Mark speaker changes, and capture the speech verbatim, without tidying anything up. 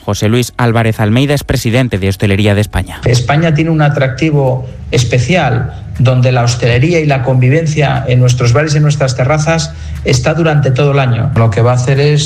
Speaker 1: José Luis Álvarez Almeida es presidente de Hostelería de España.
Speaker 2: España tiene un atractivo especial donde la hostelería y la convivencia en nuestros bares y en nuestras terrazas está durante todo el año. Lo que va a hacer es